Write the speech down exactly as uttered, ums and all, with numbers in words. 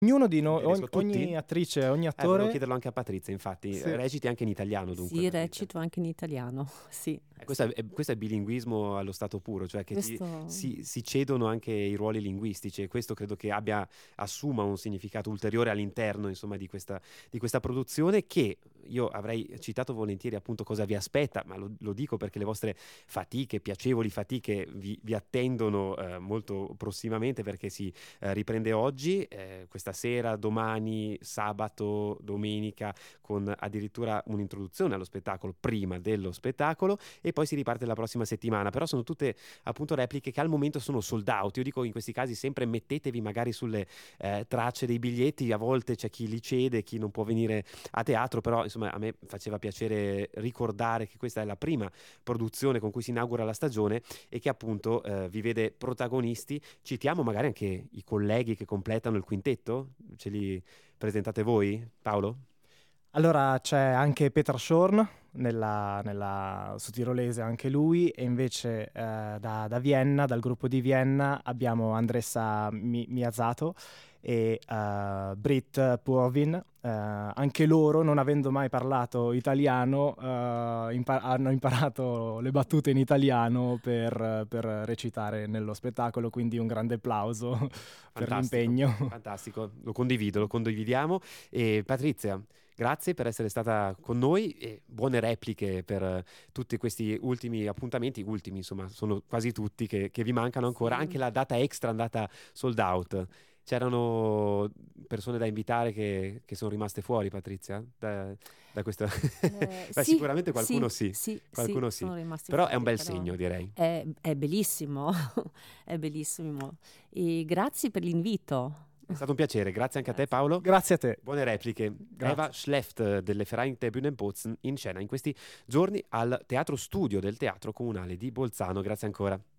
Ognuno di noi, Riesco ogni, a tutti? ogni attrice, ogni Eh, volevo attore, chiederlo anche a Patrizia, infatti. sì. Reciti anche in italiano, dunque. Sì, Patrizia. recito anche in italiano, sì. Eh, questo, è, questo è bilinguismo allo stato puro, cioè che ti- Questo... si, si cedono anche i ruoli linguistici, e questo credo che abbia, assuma un significato ulteriore all'interno, insomma, di questa, di questa produzione, che io avrei citato volentieri appunto cosa vi aspetta, ma lo, lo dico perché le vostre fatiche, piacevoli fatiche, vi, vi attendono eh, molto prossimamente, perché si eh, riprende oggi, eh, questa sera, domani, sabato, domenica, con addirittura un'introduzione allo spettacolo prima dello spettacolo, e poi si riparte la prossima settimana. Però sono tutte appunto repliche che al momento sono sold out. Io dico in questi casi sempre mettetevi magari sulle eh, tracce dei biglietti, a volte c'è chi li cede, chi non può venire a teatro, però insomma a me faceva piacere ricordare che questa è la prima produzione con cui si inaugura la stagione e che appunto eh, vi vede protagonisti. Citiamo magari anche i colleghi che completano il quintetto, ce li presentate voi, Paolo? Allora c'è anche Peter Schorn nella, nella sudtirolese, anche lui, e invece eh, da, da Vienna, dal gruppo di Vienna, abbiamo Andressa Mi- Miyazato e eh, Britt Purvin. Eh, anche loro, non avendo mai parlato italiano, eh, impa- hanno imparato le battute in italiano per, per recitare nello spettacolo, quindi un grande applauso per Fantastico, l'impegno. fantastico, lo condivido, lo condividiamo. E Patrizia, grazie per essere stata con noi e buone repliche per eh, tutti questi ultimi appuntamenti, ultimi insomma, sono quasi tutti che, che vi mancano ancora, Sì. anche la data extra è andata sold out. C'erano persone da invitare che, che sono rimaste fuori, Patrizia, da, da questa... Eh, Beh, sì, sicuramente qualcuno sì, sì, sì, qualcuno sì, sì, sono rimasti però è un fuori, bel però segno, direi. è, è bellissimo, è bellissimo. E grazie per l'invito. È stato un piacere, grazie anche a te Grazie. Paolo. Grazie a te. Buone repliche. Grazie. Eva Schleft delle Vereinte Bühnenbozen in scena in questi giorni al Teatro Studio del Teatro Comunale di Bolzano. Grazie ancora.